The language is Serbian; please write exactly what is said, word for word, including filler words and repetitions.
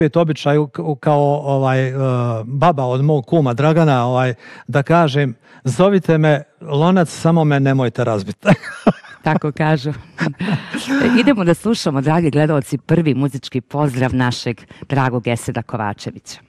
opet običaj kao ovaj, baba od mog kuma Dragana, ovaj, da kažem, zovite me lonac, samo me nemojte razbiti. Tako kažu. Idemo da slušamo, dragi gledalci, prvi muzički pozdrav našeg dragog Eseda Kovačevića.